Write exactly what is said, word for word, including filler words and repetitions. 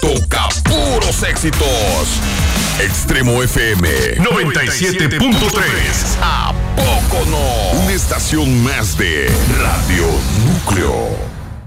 toca puros éxitos. Extremo F M noventa y siete punto tres. ¿A poco no? Una estación más de Radio Núcleo.